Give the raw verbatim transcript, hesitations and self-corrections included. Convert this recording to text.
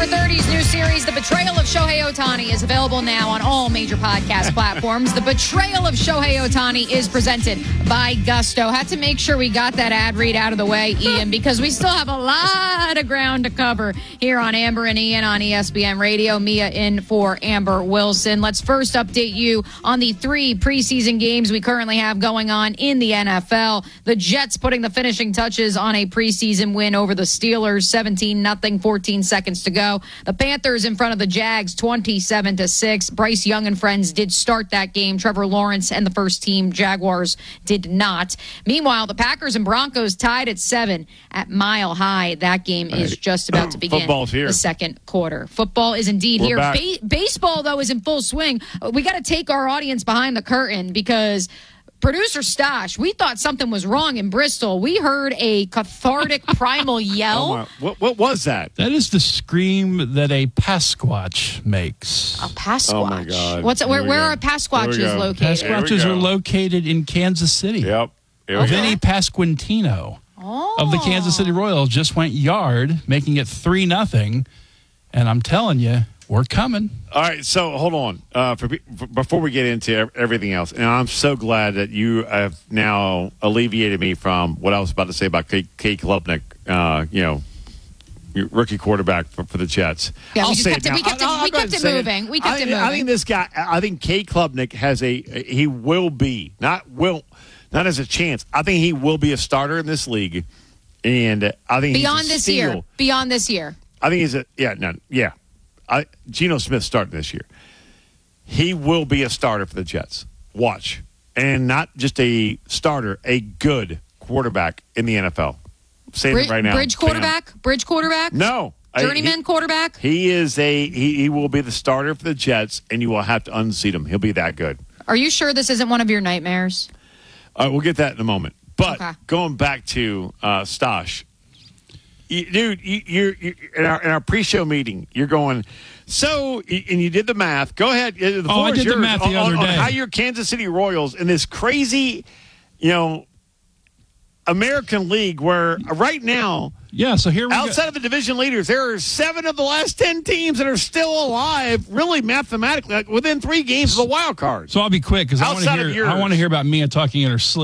Over thirty's new series, The Betrayal of Shohei Ohtani, is available now on all major podcast platforms. The Betrayal of Shohei Ohtani is presented by Gusto. Had to make sure we got that ad read out of the way, Ian, because we still have a lot of ground to cover here on Amber and Ian on E S P N Radio. Mia in for Amber Wilson. Let's first update you on the three preseason games we currently have going on in the N F L. The Jets putting the finishing touches on a preseason win over the Steelers, seventeen nothing, fourteen seconds to go. The Panthers in front of the Jags, twenty-seven to six. Bryce Young and friends did start that game. Trevor Lawrence and the first team Jaguars did not. Meanwhile, the Packers and Broncos tied at seven at Mile High. That game is just about to begin. Football's here. The second quarter. Football is indeed We're here. Ba- baseball, though, is in full swing. We got to take our audience behind the curtain because producer Stosh, we thought something was wrong in Bristol. We heard a cathartic primal yell. Oh my, what, what was that? That is the scream that a Pasquatch makes. A Pasquatch. Oh, my God. What's Where, we where go. are Pasquatches Here we go. located? Pasquatches go. are located in Kansas City. Yep. Here we Vinny go. Pasquantino Oh. of the Kansas City Royals just went yard, making it three nothing. And I'm telling you, we're coming. All right, so hold on. Uh, for, for, before we get into ev- everything else, and I'm so glad that you have now alleviated me from what I was about to say about Kate, Kate Klubnik, uh, you know, your rookie quarterback for, for the Jets. Yeah, I'll we just say kept it it- now. we kept it- I'll- I'll we go ahead kept and it say moving. We kept I, it I moving. think this guy, I think Kate Klubnik has a, he will be, not will, not as a chance. I think he will be a starter in this league. And I think Beyond he's a this steal. year. Beyond this year. I think he's a yeah no yeah. I, Geno Smith starting this year. He will be a starter for the Jets. Watch, and not just a starter, a good quarterback in the N F L. I'm saying Bridge, it right now. bridge quarterback? Bridge quarterback? No, I- Journeyman he, quarterback? He is a he, he will be the starter for the Jets, and you will have to unseat him. He'll be that good. Are you sure this isn't one of your nightmares? All right, we'll get that in a moment. But Okay. going back to uh, Stosh, you, dude, you, you're, you're in our in our pre-show meeting. You're going, so and you did the math. Go ahead. The Oh, floor I is did the yours math the on, other on day. how your Kansas City Royals in this crazy, you know, American League where right now, Yeah, so here we outside go. of the division leaders, there are seven of the last ten teams that are still alive, really mathematically, like within three games of the wild card. So I'll be quick because I want to Outside of hear. I yours. want to hear about Mia talking in her sleep.